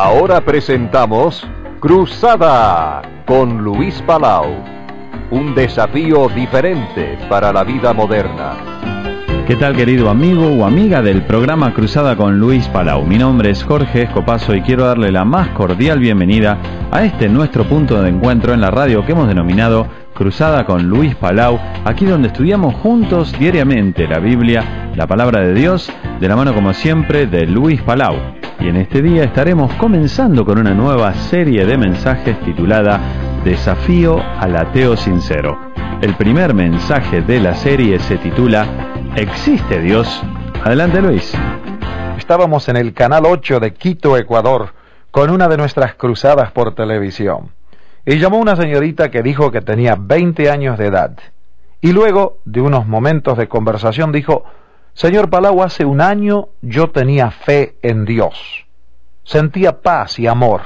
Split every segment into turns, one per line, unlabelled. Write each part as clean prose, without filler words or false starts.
Ahora presentamos Cruzada con Luis Palau, un desafío diferente para la vida moderna.
¿Qué tal, querido amigo o amiga del programa Cruzada con Luis Palau? Mi nombre es Jorge Escopazo y quiero darle la más cordial bienvenida a este nuestro punto de encuentro en la radio que hemos denominado Cruzada con Luis Palau, aquí donde estudiamos juntos diariamente la Biblia, la palabra de Dios, de la mano como siempre de Luis Palau. Y en este día estaremos comenzando con una nueva serie de mensajes titulada Desafío al Ateo Sincero. El primer mensaje de la serie se titula ¿Existe Dios? Adelante, Luis.
Estábamos en el canal 8 de Quito, Ecuador, con una de nuestras cruzadas por televisión. Y llamó una señorita que dijo que tenía 20 años de edad. Y luego, de unos momentos de conversación, dijo: Señor Palau, hace un año yo tenía fe en Dios. Sentía paz y amor.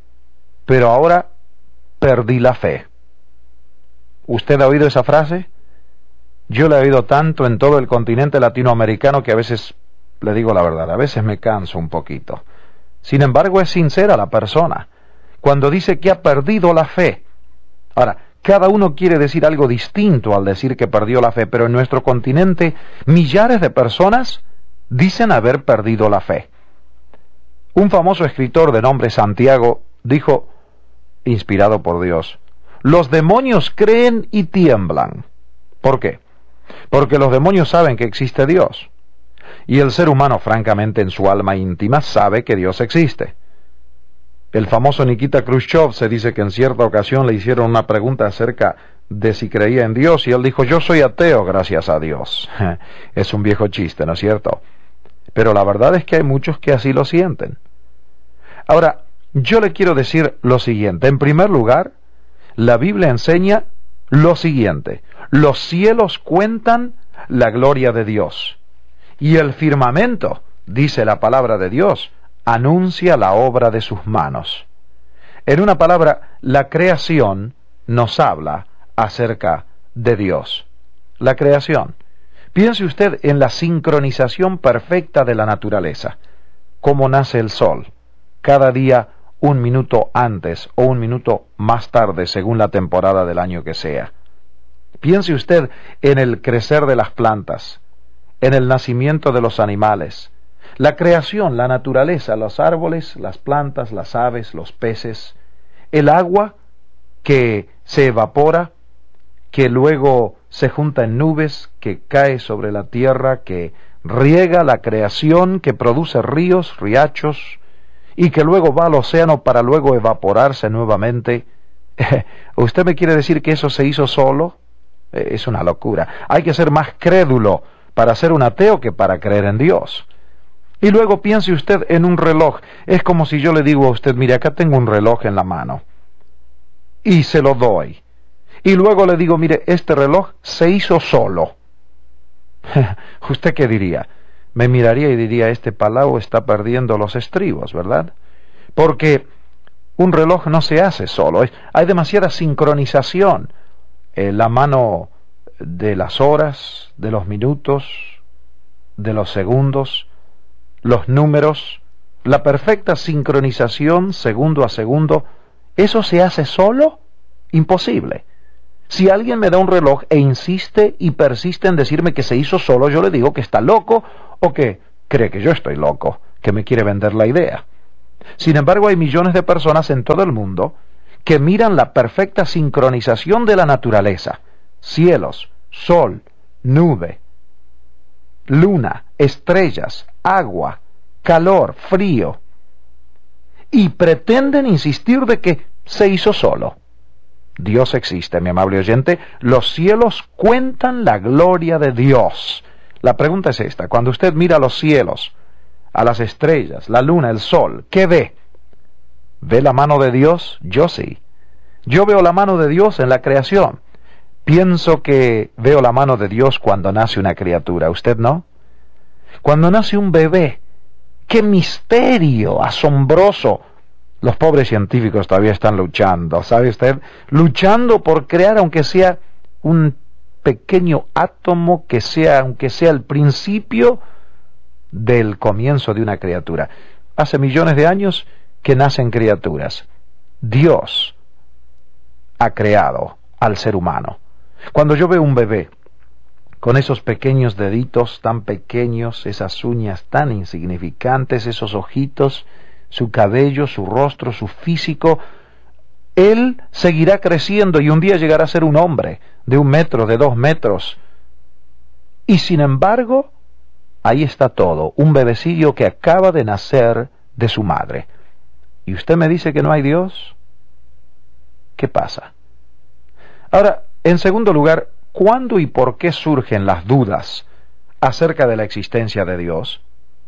Pero ahora perdí la fe. ¿Usted ha oído esa frase? Yo la he oído tanto en todo el continente latinoamericano que a veces, le digo la verdad, a veces me canso un poquito. Sin embargo, es sincera la persona cuando dice que ha perdido la fe. Ahora, cada uno quiere decir algo distinto al decir que perdió la fe, pero en nuestro continente millares de personas dicen haber perdido la fe. Un famoso escritor de nombre Santiago dijo, inspirado por Dios: los demonios creen y tiemblan. ¿Por qué? Porque los demonios saben que existe Dios. Y el ser humano, francamente, en su alma íntima, sabe que Dios existe. El famoso Nikita Khrushchev se dice que en cierta ocasión le hicieron una pregunta acerca de si creía en Dios, y él dijo: yo soy ateo, gracias a Dios. Es un viejo chiste, ¿no es cierto? Pero la verdad es que hay muchos que así lo sienten. Ahora, yo le quiero decir lo siguiente. En primer lugar, la Biblia enseña lo siguiente: los cielos cuentan la gloria de Dios, y el firmamento, dice la palabra de Dios, anuncia la obra de sus manos. En una palabra, la creación nos habla acerca de Dios. La creación. Piense usted en la sincronización perfecta de la naturaleza. Cómo nace el sol, cada día un minuto antes o un minuto más tarde, según la temporada del año que sea. Piense usted en el crecer de las plantas, en el nacimiento de los animales, la creación, la naturaleza, los árboles, las plantas, las aves, los peces, el agua que se evapora, que luego se junta en nubes, que cae sobre la tierra, que riega la creación, que produce ríos, riachos, y que luego va al océano para luego evaporarse nuevamente. ¿Usted me quiere decir que eso se hizo solo? Es una locura. Hay que ser más crédulo para ser un ateo que para creer en Dios. Y luego piense usted en un reloj. Es como si yo le digo a usted: mire, acá tengo un reloj en la mano, y se lo doy. Y luego le digo: mire, este reloj se hizo solo. ¿Usted qué diría? Me miraría y diría: este Palau está perdiendo los estribos, ¿verdad? Porque un reloj no se hace solo. Hay demasiada sincronización. La mano de las horas, de los minutos, de los segundos, los números, la perfecta sincronización segundo a segundo. ¿Eso se hace solo? Imposible. Si alguien me da un reloj e insiste y persiste en decirme que se hizo solo, yo le digo que está loco o que cree que yo estoy loco, que me quiere vender la idea. Sin embargo, hay millones de personas en todo el mundo que miran la perfecta sincronización de la naturaleza: cielos, sol, nube, luna, estrellas, agua, calor, frío, y pretenden insistir de que se hizo solo. Dios existe, mi amable oyente. Los cielos cuentan la gloria de Dios. La pregunta es esta: cuando usted mira a los cielos, a las estrellas, la luna, el sol, ¿qué ve? ¿Ve la mano de Dios? Yo sí. Yo veo la mano de Dios en la creación. Pienso que veo la mano de Dios cuando nace una criatura. ¿Usted no? Cuando nace un bebé, ¡qué misterio asombroso! Los pobres científicos todavía están luchando, ¿sabe usted? Luchando por crear, aunque sea un pequeño átomo, que sea, aunque sea el principio del comienzo de una criatura. Hace millones de años que nacen criaturas. Dios ha creado al ser humano. Cuando yo veo un bebé con esos pequeños deditos tan pequeños, esas uñas tan insignificantes, esos ojitos, su cabello, su rostro, su físico, él seguirá creciendo y un día llegará a ser un hombre de 1 metro, de 2 metros. Y sin embargo, ahí está todo, un bebecillo que acaba de nacer de su madre. ¿Y usted me dice que no hay Dios? ¿Qué pasa? Ahora, en segundo lugar, ¿cuándo y por qué surgen las dudas acerca de la existencia de Dios?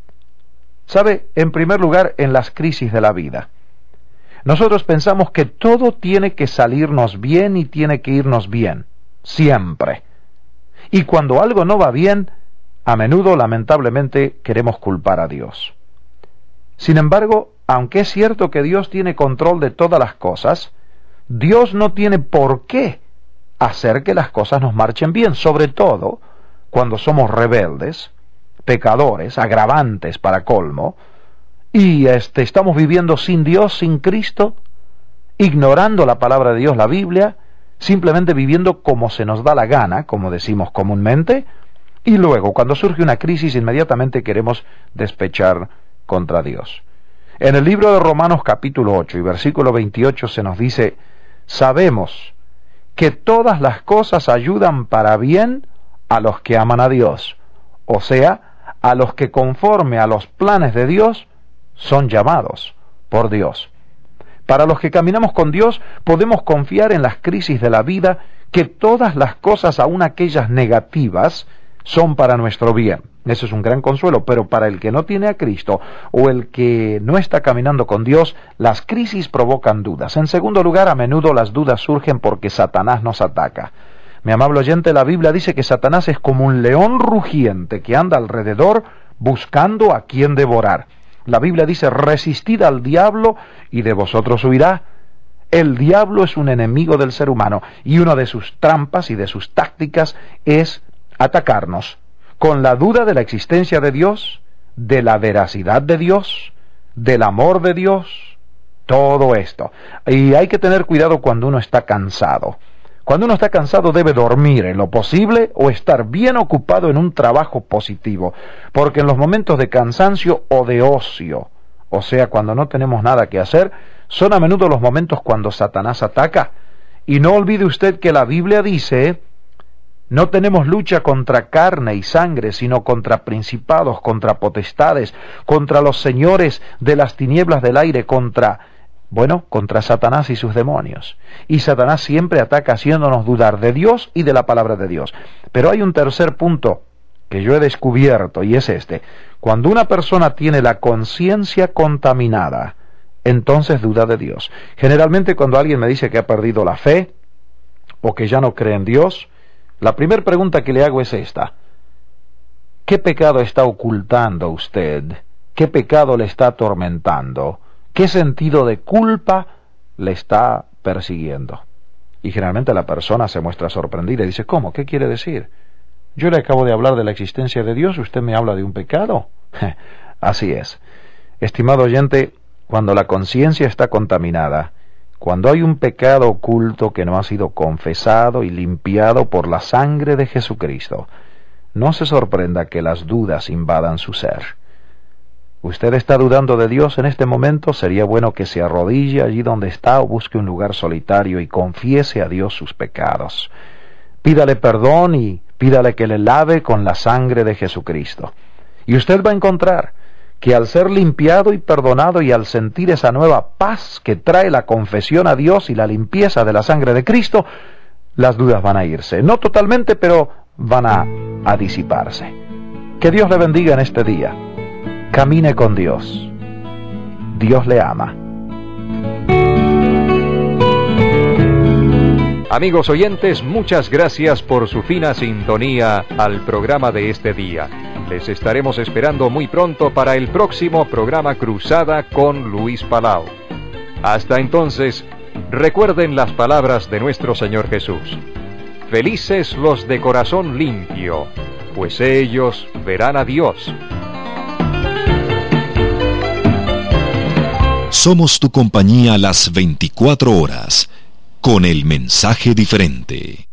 ¿Sabe? En primer lugar, en las crisis de la vida. Nosotros pensamos que todo tiene que salirnos bien y tiene que irnos bien, siempre. Y cuando algo no va bien, a menudo, lamentablemente, queremos culpar a Dios. Sin embargo, aunque es cierto que Dios tiene control de todas las cosas, Dios no tiene por qué hacer que las cosas nos marchen bien, sobre todo cuando somos rebeldes, pecadores, agravantes para colmo, y estamos viviendo sin Dios, sin Cristo, ignorando la palabra de Dios, la Biblia, simplemente viviendo como se nos da la gana, como decimos comúnmente, y luego, cuando surge una crisis, inmediatamente queremos despechar contra Dios. En el libro de Romanos capítulo 8 y versículo 28 se nos dice: sabemos que todas las cosas ayudan para bien a los que aman a Dios, o sea, a los que conforme a los planes de Dios son llamados por Dios. Para los que caminamos con Dios, podemos confiar en las crisis de la vida que todas las cosas, aun aquellas negativas, son para nuestro bien. Eso es un gran consuelo, pero para el que no tiene a Cristo o el que no está caminando con Dios, las crisis provocan dudas. En segundo lugar, a menudo las dudas surgen porque Satanás nos ataca. Mi amable oyente, la Biblia dice que Satanás es como un león rugiente que anda alrededor buscando a quien devorar. La Biblia dice: resistid al diablo y de vosotros huirá. El diablo es un enemigo del ser humano y una de sus trampas y de sus tácticas es atacarnos con la duda de la existencia de Dios, de la veracidad de Dios, del amor de Dios, todo esto. Y hay que tener cuidado cuando uno está cansado. Cuando uno está cansado debe dormir en lo posible o estar bien ocupado en un trabajo positivo, porque en los momentos de cansancio o de ocio, o sea, cuando no tenemos nada que hacer, son a menudo los momentos cuando Satanás ataca. Y no olvide usted que la Biblia dice: no tenemos lucha contra carne y sangre, sino contra principados, contra potestades, contra los señores de las tinieblas del aire, contra Satanás y sus demonios. Y Satanás siempre ataca haciéndonos dudar de Dios y de la palabra de Dios. Pero hay un tercer punto que yo he descubierto, y es este: cuando una persona tiene la conciencia contaminada, entonces duda de Dios. Generalmente cuando alguien me dice que ha perdido la fe, o que ya no cree en Dios, la primera pregunta que le hago es esta: ¿qué pecado está ocultando usted? ¿Qué pecado le está atormentando? ¿Qué sentido de culpa le está persiguiendo? Y generalmente la persona se muestra sorprendida y dice: ¿cómo? ¿Qué quiere decir? Yo le acabo de hablar de la existencia de Dios, ¿usted me habla de un pecado? Así es. Estimado oyente, cuando la conciencia está contaminada, cuando hay un pecado oculto que no ha sido confesado y limpiado por la sangre de Jesucristo, no se sorprenda que las dudas invadan su ser. ¿Usted está dudando de Dios en este momento? Sería bueno que se arrodille allí donde está o busque un lugar solitario y confiese a Dios sus pecados. Pídale perdón y pídale que le lave con la sangre de Jesucristo. Y usted va a encontrar que al ser limpiado y perdonado y al sentir esa nueva paz que trae la confesión a Dios y la limpieza de la sangre de Cristo, las dudas van a irse. No totalmente, pero van a disiparse. Que Dios le bendiga en este día. Camine con Dios. Dios le ama.
Amigos oyentes, muchas gracias por su fina sintonía al programa de este día. Les estaremos esperando muy pronto para el próximo programa Cruzada con Luis Palau. Hasta entonces, recuerden las palabras de nuestro Señor Jesús: felices los de corazón limpio, pues ellos verán a Dios.
Somos tu compañía las 24 horas, con el mensaje diferente.